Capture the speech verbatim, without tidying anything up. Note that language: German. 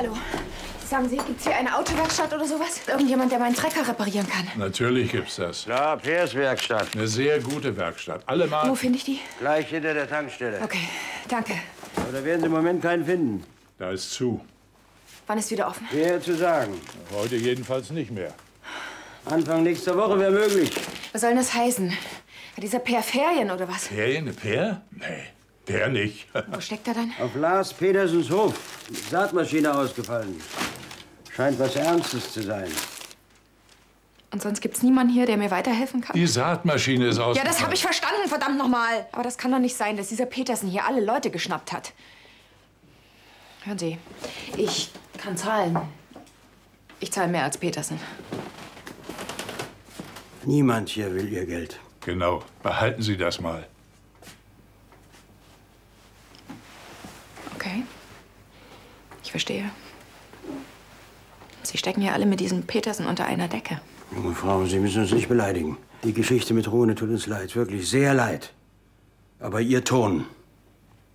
Hallo. Sagen Sie, gibt's hier eine Autowerkstatt oder sowas? Irgendjemand, der meinen Trecker reparieren kann? Natürlich gibt's das. Ja, Peers Werkstatt. Eine sehr gute Werkstatt. Alle Marken. Wo finde ich die? Gleich hinter der Tankstelle. Okay, danke. Aber da werden Sie im Moment keinen finden. Da ist zu. Wann ist wieder offen? Schwer zu sagen. Heute jedenfalls nicht mehr. Anfang nächster Woche wäre möglich. Was soll denn das heißen? Hat dieser Peer Ferien oder was? Ferien? Eine Peer? Nee, der nicht. Wo steckt er dann? Auf Lars Petersens Hof. Saatmaschine ausgefallen. Scheint was Ernstes zu sein. Und sonst gibt's niemanden hier, der mir weiterhelfen kann? Die Saatmaschine ist aus. Ja, das habe ich verstanden, verdammt nochmal. Aber das kann doch nicht sein, dass dieser Petersen hier alle Leute geschnappt hat. Hören Sie, ich kann zahlen. Ich zahle mehr als Petersen. Niemand hier will Ihr Geld. Genau. Behalten Sie das mal. Okay. Ich verstehe. Sie stecken ja alle mit diesem Petersen unter einer Decke. Junge Frau, Sie müssen uns nicht beleidigen. Die Geschichte mit Rune tut uns leid, wirklich sehr leid. Aber Ihr Ton